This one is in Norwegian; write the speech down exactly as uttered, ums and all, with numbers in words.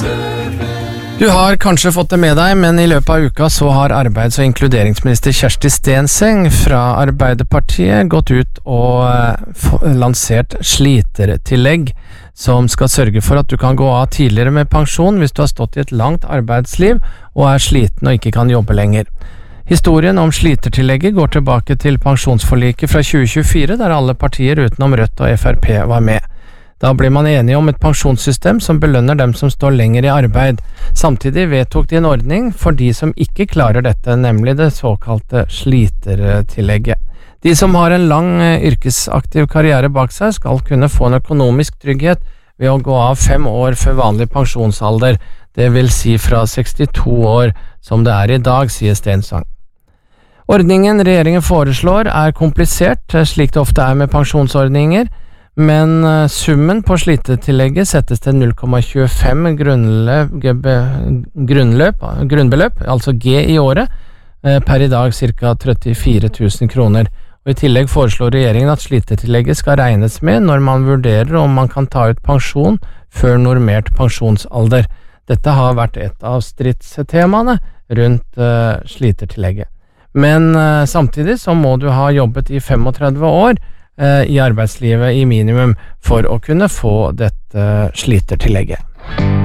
Du har kanskje fått det med deg, men i løpet av uka så har arbeids- og inkluderingsminister Kjersti Stenseng fra Arbeiderpartiet gått ut og lansert slitertillegg, som skal sørge for at du kan gå av tidligere med pensjon hvis du har stått i et langt arbeidsliv og er sliten og ikke kan jobbe lenger. Historien om slitertillegget går tilbake til pensjonsforliket fra tjue tjuefire, der alle partier utenom Rødt og F R P var med. Da ble man enige om et pensjonssystem som belønner dem som står lenger i arbeid. Samtidig vedtok de en ordning for de som ikke klarer dette, nemlig det såkalte slitertillegget. De som har en lang yrkesaktiv karriere bak seg skal kunne få en økonomisk trygghet ved å gå av fem år før vanlig pensjonsalder, det vil si fra sekstito år som det er i dag, sier Stenseng. Ordningen regjeringen foreslår er komplisert, slik det ofte er med pensjonsordninger, men summen på slitetillegget settes til null komma tjuefem grunnløp, grunnløp, grunnbeløp, altså G i året, per i dag ca. trettifire tusen kroner. Og i tillegg foreslår regjeringen at slitetillegget skal regnes med når man vurderer om man kan ta ut pensjon før normert pensjonsalder. Dette har vært et av stridstemaene rundt uh, slitertillegget. Men uh, samtidig så må du ha jobbet i trettifem år i arbeidslivet i minimum for å kunne få dette slitertillegget.